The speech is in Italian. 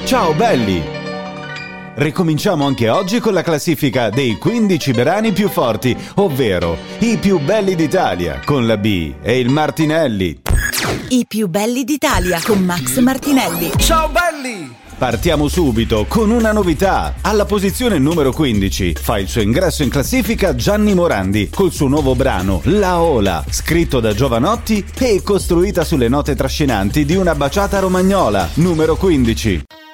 Ciao belli! Ricominciamo anche oggi con la classifica dei 15 brani più forti, ovvero i più belli d'Italia con la B e il Martinelli. I più belli d'Italia con Max Martinelli. Ciao belli! Partiamo subito con una novità. Alla posizione numero 15 fa il suo ingresso in classifica Gianni Morandi col suo nuovo brano La Ola, scritto da Giovanotti e costruita sulle note trascinanti di una baciata romagnola, numero 15.